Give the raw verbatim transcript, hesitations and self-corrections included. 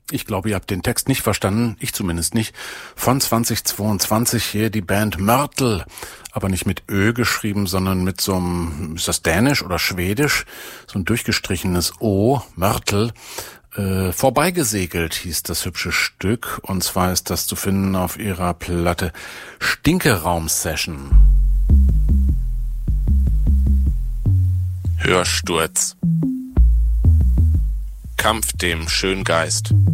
Ich glaube, ihr habt den Text nicht verstanden, ich zumindest nicht. Von zwanzig zweiundzwanzig hier die Band Mörtel, aber nicht mit Ö geschrieben, sondern mit so einem, ist das Dänisch oder Schwedisch? So ein durchgestrichenes O, Mörtel. Äh, vorbeigesegelt hieß das hübsche Stück, und zwar ist das zu finden auf ihrer Platte Stinkeraum-Session. Hörsturz. Kampf dem Schöngeist.